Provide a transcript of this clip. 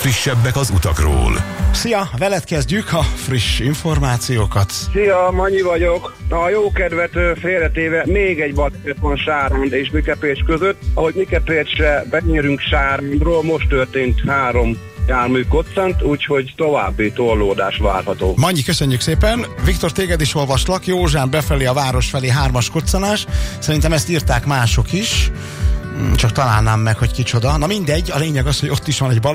legfrissebbek az utakról. Szia, veled kezdjük a friss információkat. Szia, Manyi vagyok. A jó kedvet félretéve még egy baleset van Sárend és Mikepécs között. Ahogy Mikepécsre benyerünk Sárendról, most történt 3 jármű koccant, úgyhogy további torlódás várható. Manyi, köszönjük szépen. Viktor, téged is olvaslak. Józsán befelé a város felé 3-as koccanás. Szerintem ezt írták mások is. Csak találnám meg, hogy kicsoda. Na mindegy, a lényeg az, hogy ott is van egy baleset.